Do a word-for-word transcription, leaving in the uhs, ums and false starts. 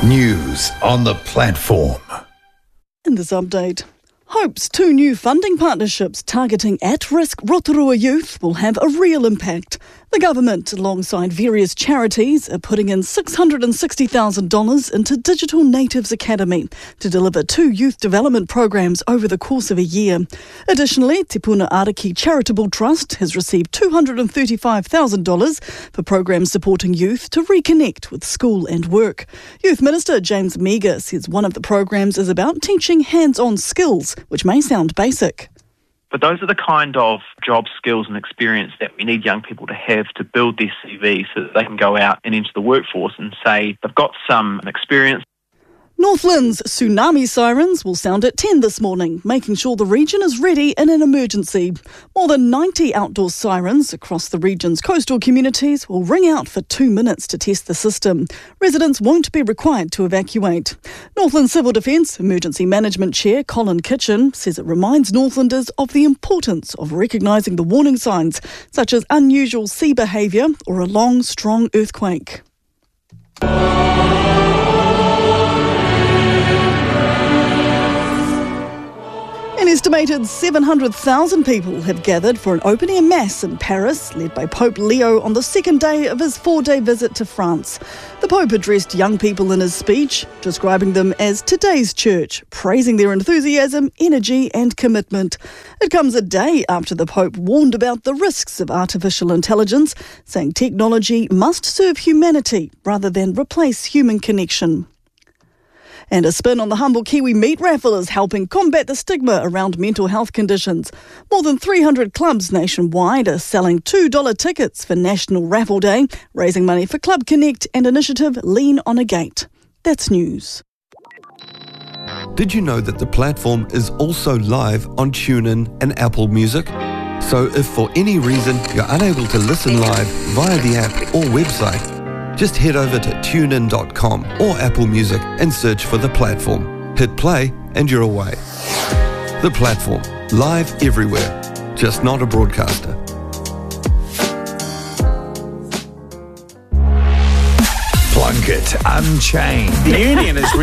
News on the platform. In this update, Hope's two new funding partnerships targeting at-risk Rotorua youth will have a real impact. The government, alongside various charities, are putting in six hundred sixty thousand dollars into Digital Natives Academy to deliver two youth development programs over the course of a year. Additionally, Te Puna Ariki Charitable Trust has received two hundred thirty-five thousand dollars for programs supporting youth to reconnect with school and work. Youth Minister James Meagher says one of the programs is about teaching hands-on skills, which may sound basic. But those are the kind of job skills and experience that we need young people to have to build their C V so that they can go out and into the workforce and say they've got some experience. Northland's tsunami sirens will sound at ten this morning, making sure the region is ready in an emergency. More than ninety outdoor sirens across the region's coastal communities will ring out for two minutes to test the system. Residents won't be required to evacuate. Northland Civil Defence Emergency Management Chair Colin Kitchen says it reminds Northlanders of the importance of recognising the warning signs, such as unusual sea behaviour or a long, strong earthquake. An estimated seven hundred thousand people have gathered for an open-air mass in Paris, led by Pope Leo on the second day of his four-day visit to France. The Pope addressed young people in his speech, describing them as today's church, praising their enthusiasm, energy and commitment. It comes a day after the Pope warned about the risks of artificial intelligence, saying technology must serve humanity rather than replace human connection. And a spin on the Humble Kiwi Meat Raffle is helping combat the stigma around mental health conditions. More than three hundred clubs nationwide are selling two dollars tickets for National Raffle Day, raising money for Club Connect and initiative Lean on a Gate. That's news. Did you know that the platform is also live on TuneIn and Apple Music? So if for any reason you're unable to listen live via the app or website, just head over to tune in dot com or Apple Music and search for The Platform. Hit play and you're away. The Platform, live everywhere, just not a broadcaster. Plunkett Unchained. The Union is